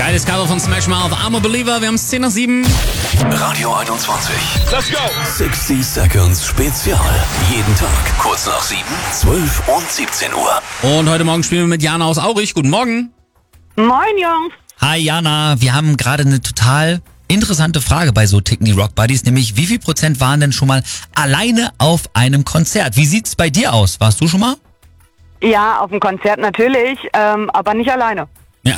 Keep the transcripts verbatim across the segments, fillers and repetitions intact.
Geiles Cover von Smash Mouth, I'm a Believer. Wir haben es zehn nach sieben. Radio einundzwanzig. Let's go! sixty Seconds Spezial. Jeden Tag kurz nach sieben, zwölf und siebzehn Uhr. Und heute Morgen spielen wir mit Jana aus Aurich. Guten Morgen. Moin, Jungs. Hi Jana, wir haben gerade eine total interessante Frage bei so Ticken die Rock Buddies, nämlich wie viel Prozent waren denn schon mal alleine auf einem Konzert? Wie sieht's bei dir aus? Warst du schon mal? Ja, auf dem Konzert natürlich, ähm, aber nicht alleine. Ja.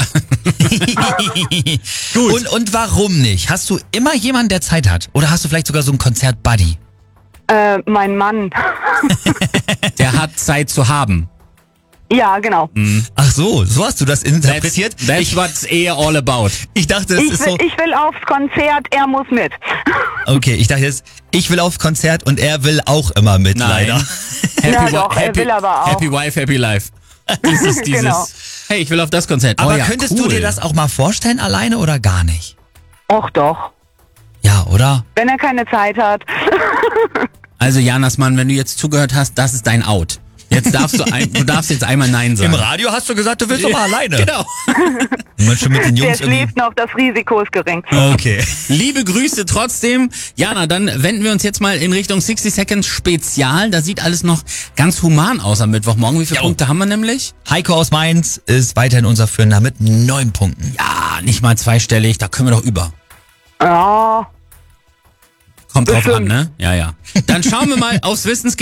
Gut. Und, und warum nicht? Hast du immer jemanden, der Zeit hat? Oder hast du vielleicht sogar so einen Konzert-Buddy? Äh, mein Mann. Der hat Zeit zu haben. Ja, genau. Ach so, so hast du das interpretiert? That's, that's what's eher all about. Ich dachte, es Ich ist will, so... ich will aufs Konzert, er muss mit. Okay, ich dachte jetzt, ich will aufs Konzert und er will auch immer mit, Nein. leider. Happy, Ja, wi- doch, er happy, will aber auch. Happy Wife, Happy Life. Dieses, dieses, Genau. hey, ich will auf das Konzert. Aber oh, ja, könntest cool. du dir das auch mal vorstellen, alleine oder gar nicht? Och doch, Ja, oder? wenn er keine Zeit hat. Also Janas Mann, wenn du jetzt zugehört hast, das ist dein Out. Jetzt darfst du, ein, du darfst jetzt einmal Nein sagen. Im Radio hast du gesagt, du willst doch mal alleine. Genau. Man schon mit den Der Jungs irgendwie... schläft noch, das Risiko ist gering. Okay. Liebe Grüße trotzdem. Jana, dann wenden wir uns jetzt mal in Richtung sixty Seconds Spezial. Da sieht alles noch ganz human aus am Mittwochmorgen. Wie viele Jo. Punkte haben wir nämlich? Heiko aus Mainz ist weiterhin unser Führender mit neun Punkten. Ja, nicht mal zweistellig. Da können wir doch über. Ja. Kommt drauf Bestimmt. an, ne? Ja, ja. Dann schauen wir mal aufs Wissensgebiet.